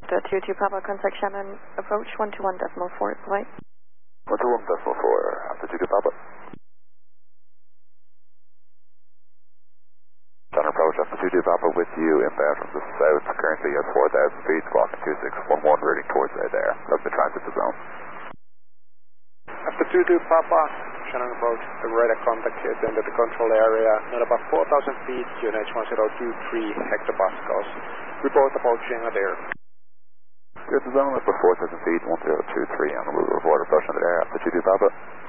The 22 Papa, contact Shannon, approach 121.4, polite. 121.4, after 22 Papa. Shannon approach after 22 Papa with you inbound from the south, currently at 4,000 feet, squawking 2611, routing towards there. That's the transit zone. After 22 Papa, Shannon approach, the radar contact here to enter the control area, at about 4,000 feet, QNH 1023 hectopascals. Report approaching there. Clear the zone, up for 4,000 feet, 1023 on the report approaching there after 22 Papa.